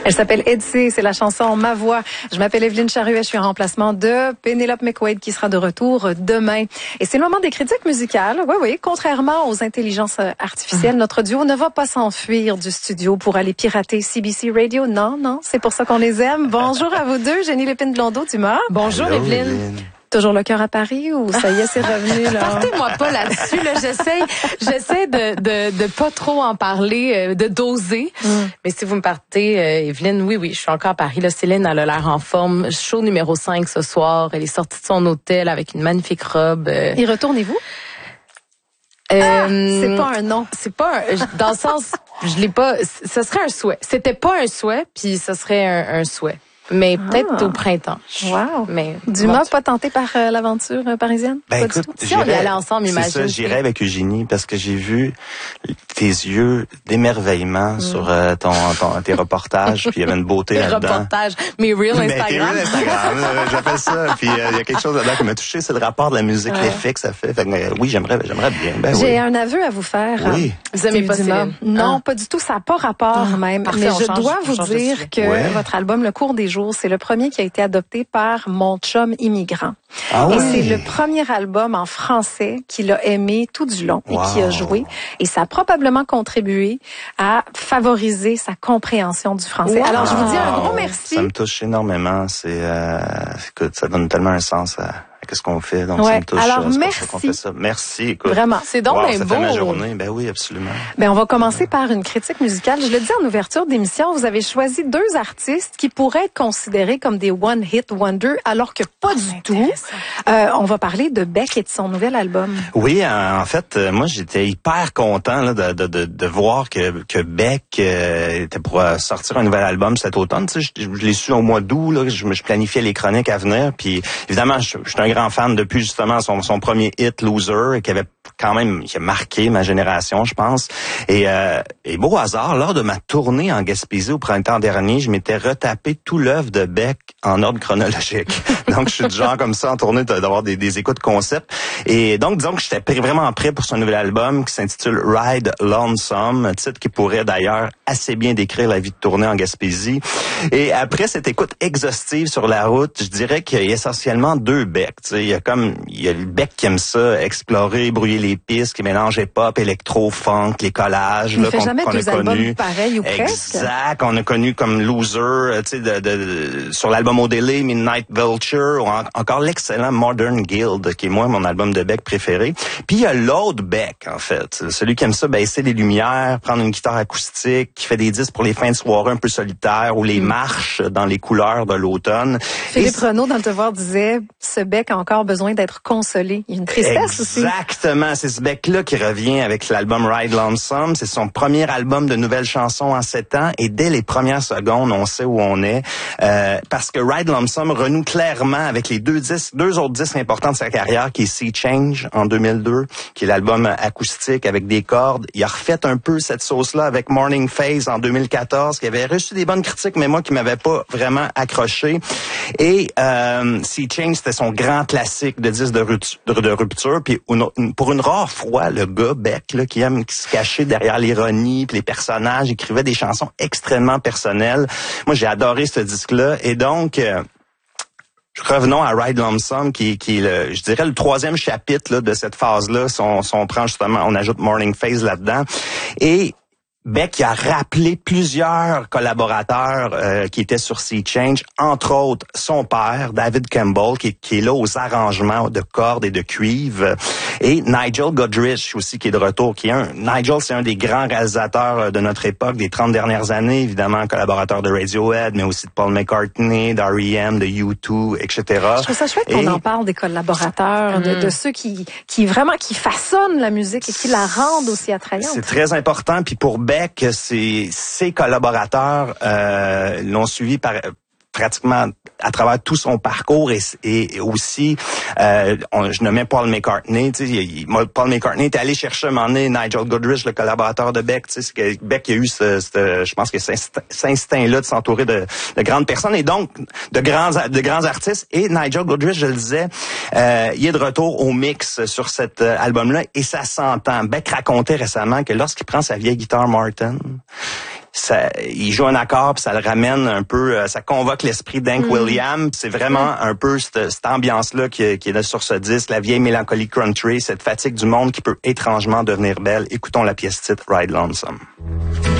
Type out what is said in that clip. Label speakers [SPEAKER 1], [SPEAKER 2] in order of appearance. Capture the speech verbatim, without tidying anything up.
[SPEAKER 1] Elle s'appelle Edsy, c'est la chanson Ma Voix. Je m'appelle Evelyne Charruet, je suis en remplacement de Pénélope McQuaid qui sera de retour demain. Et c'est le moment des critiques musicales. Oui, oui, contrairement aux intelligences artificielles, notre duo ne va pas s'enfuir du studio pour aller pirater C B C Radio. Non, non, c'est pour ça qu'on les aime. Bonjour à vous deux, Jenny Lépine-Blondeau d'Humeur.
[SPEAKER 2] Bonjour
[SPEAKER 3] Hello,
[SPEAKER 2] Evelyne.
[SPEAKER 3] Evelyne.
[SPEAKER 1] Toujours le cœur à Paris ou ça y est, c'est revenu là?
[SPEAKER 2] Partez-moi pas là-dessus. Là, j'essaie, j'essaie de, de de pas trop en parler, euh, de doser. Mm. Mais si vous me partez, euh, Evelyne, oui, oui, je suis encore à Paris. Là, Céline, elle a l'air en forme. Show numéro cinq ce soir. Elle est sortie de son hôtel avec une magnifique robe. Euh...
[SPEAKER 1] Y retournez-vous?
[SPEAKER 2] Euh,
[SPEAKER 1] ah, c'est pas un nom.
[SPEAKER 2] C'est pas un, dans le sens, je l'ai pas. Ce serait un souhait. C'était pas un souhait, puis ce serait un, un souhait. Mais peut-être
[SPEAKER 1] ah.
[SPEAKER 2] au printemps.
[SPEAKER 1] Wow.
[SPEAKER 2] Mais
[SPEAKER 1] Dumas,
[SPEAKER 2] bon,
[SPEAKER 1] pas tenté par euh, l'aventure euh, parisienne?
[SPEAKER 3] Ben
[SPEAKER 1] pas
[SPEAKER 3] écoute,
[SPEAKER 2] si on y allait ensemble, imagine.
[SPEAKER 3] C'est ça, j'irais avec Eugénie parce que j'ai vu tes yeux d'émerveillement mm. sur euh, ton, ton tes reportages, puis il y avait une beauté là-dedans.
[SPEAKER 2] Tes reportages, mes reels Instagram.
[SPEAKER 3] Tes reels Instagram, j'appelle ça. Puis il euh, y a quelque chose là-dedans qui m'a touché, c'est le rapport de la musique, ouais. L'effet que ça fait. Fait que, euh, oui, j'aimerais, j'aimerais bien. Ben,
[SPEAKER 1] j'ai
[SPEAKER 3] oui.
[SPEAKER 1] un aveu à vous faire.
[SPEAKER 3] Oui.
[SPEAKER 2] Vous aimez pas Céline?
[SPEAKER 1] Non,
[SPEAKER 2] ah.
[SPEAKER 1] pas du tout. Ça n'a pas rapport ah. même.
[SPEAKER 2] Parfait,
[SPEAKER 1] mais je
[SPEAKER 2] change,
[SPEAKER 1] dois vous dire que
[SPEAKER 3] ouais.
[SPEAKER 1] votre album Le Cours des jours, c'est le premier qui a été adopté par mon chum immigrant.
[SPEAKER 3] Ah
[SPEAKER 1] et
[SPEAKER 3] oui.
[SPEAKER 1] c'est le premier album en français qu'il a aimé tout du long et
[SPEAKER 3] wow.
[SPEAKER 1] qui a joué. Et ça a probablement contribué à favoriser sa compréhension du français.
[SPEAKER 2] Wow.
[SPEAKER 1] Alors, je vous dis un gros merci.
[SPEAKER 3] Ça me touche énormément. C'est, euh, écoute, ça donne tellement un sens à... Qu'est-ce qu'on fait? Donc,
[SPEAKER 1] ouais.
[SPEAKER 3] ça me touche.
[SPEAKER 1] Alors,
[SPEAKER 3] c'est
[SPEAKER 1] merci.
[SPEAKER 3] pour ça qu'on fait ça. Merci, écoute.
[SPEAKER 1] Vraiment.
[SPEAKER 2] C'est donc
[SPEAKER 3] wow,
[SPEAKER 2] bien
[SPEAKER 3] ça
[SPEAKER 2] beau.
[SPEAKER 3] fait ma journée. Ben oui, absolument.
[SPEAKER 1] Ben, on va commencer par une critique musicale. Je le dis en ouverture d'émission, vous avez choisi deux artistes qui pourraient être considérés comme des one-hit wonder, alors que pas oh, du tout. Euh, on va parler de Beck et de son nouvel album.
[SPEAKER 3] Oui, en fait, moi, j'étais hyper content là, de, de, de, de voir que, que Beck euh, était pour sortir un nouvel album cet automne. Tu sais, je, je l'ai su au mois d'août. Là, je, je planifiais les chroniques à venir. Puis, évidemment, je, je suis un grand fan depuis justement son, son premier hit, Loser, qui avait quand même qui a marqué ma génération, je pense. Et, euh, et beau hasard, lors de ma tournée en Gaspésie au printemps dernier, je m'étais retapé tout l'œuvre de Beck en ordre chronologique. Donc, je suis du genre comme ça en tournée d'avoir des, des écoutes concept. Et donc, disons que j'étais vraiment prêt pour son nouvel album qui s'intitule Ride Lonesome, un titre qui pourrait d'ailleurs assez bien décrire la vie de tournée en Gaspésie. Et après cette écoute exhaustive sur la route, je dirais qu'il y a essentiellement deux Beck. Tu sais, il y a comme il y a le Beck qui aime ça, explorer, brouiller les pistes, qui mélange hip-hop, électro, funk, les collages là,
[SPEAKER 1] qu'on,
[SPEAKER 3] qu'on a connus.
[SPEAKER 1] Pareil ou presque.
[SPEAKER 3] Exact, on a connu comme Loser, tu sais, de, de, de, sur l'album O'Delay, Midnight Vulture, ou en, encore l'excellent Modern Guild, qui est moi mon album de Beck préféré. Puis il y a l'autre Beck, en fait, celui qui aime ça baisser les lumières, prendre une guitare acoustique, qui fait des disques pour les fins de soirée un peu solitaires ou les mm. marches dans les couleurs de l'automne.
[SPEAKER 1] Philippe Et Renaud, dans Le Devoir, disait ce Beck a encore besoin d'être consolé. Il y a une tristesse aussi.
[SPEAKER 3] Exactement, c'est ce Beck-là qui revient avec l'album Ride Lonesome. C'est son premier album de nouvelles chansons en sept ans et dès les premières secondes, on sait où on est. Euh, parce que Ride Lonesome renoue clairement avec les deux disques, deux autres disques importants de sa carrière, qui est Sea Change en deux mille deux, qui est l'album acoustique avec des cordes. Il a refait un peu cette sauce-là avec Morning Phase en deux mille quatorze, qui avait reçu des bonnes critiques, mais moi qui m'avais pas vraiment accroché. Et euh, Sea Change, c'était son grand classique de disque de rupture. De rupture. Puis une, pour une rare fois, le gars Beck, là, qui aime se cacher derrière l'ironie, puis les personnages, écrivait des chansons extrêmement personnelles. Moi, j'ai adoré ce disque-là. Et donc, euh, revenons à Ride Lonesome, qui, qui est, le, je dirais, le troisième chapitre là, de cette phase-là. Si on, si on prend justement, on ajoute Morning Phase là-dedans. Et Beck a rappelé plusieurs collaborateurs euh, qui étaient sur Sea Change, entre autres son père, David Campbell, qui, qui est là aux arrangements de cordes et de cuivre, et Nigel Godrich aussi, qui est de retour. Qui est un, Nigel, c'est un des grands réalisateurs de notre époque, des trente dernières années, évidemment, collaborateur de Radiohead, mais aussi de Paul McCartney, d'R E M, de U deux, et cetera.
[SPEAKER 1] Je trouve ça chouette et... qu'on en parle des collaborateurs, mm. de, de ceux qui, qui vraiment qui façonnent la musique et qui la rendent aussi attrayante.
[SPEAKER 3] C'est très important, puis pour Beck, que ses, ses collaborateurs euh, l'ont suivi par pratiquement à travers tout son parcours et, et aussi euh, on, je nommais Paul McCartney, tu sais, il, Paul McCartney était allé chercher un moment donné Nigel Godrich, le collaborateur de Beck, tu sais, que Beck a eu ce, ce je pense que cet instinct-là de s'entourer de, de grandes personnes et donc de grands de grands artistes. Et Nigel Godrich, je le disais, euh, il est de retour au mix sur cet euh, album-là et ça s'entend. Beck racontait récemment que lorsqu'il prend sa vieille guitare Martin, ça, il joue un accord, puis ça le ramène un peu, euh, ça convoque l'esprit d'Hank mm. Williams. C'est vraiment mm. un peu cette, cette ambiance-là qui, qui est là sur ce disque, la vieille mélancolie country, cette fatigue du monde qui peut étrangement devenir belle. Écoutons la pièce titre Ride Lonesome.